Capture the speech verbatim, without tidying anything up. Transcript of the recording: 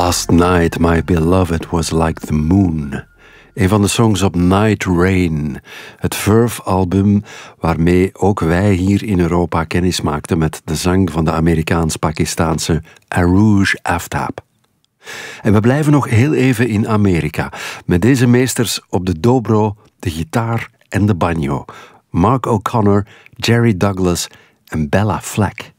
Last night my beloved was like the moon. Een van de songs op Night Rain, het Verve-album waarmee ook wij hier in Europa kennis maakten met de zang van de Amerikaans-Pakistaanse Arooj Aftab. En we blijven nog heel even in Amerika, met deze meesters op de dobro, de gitaar en de banjo. Mark O'Connor, Jerry Douglas en Bella Fleck.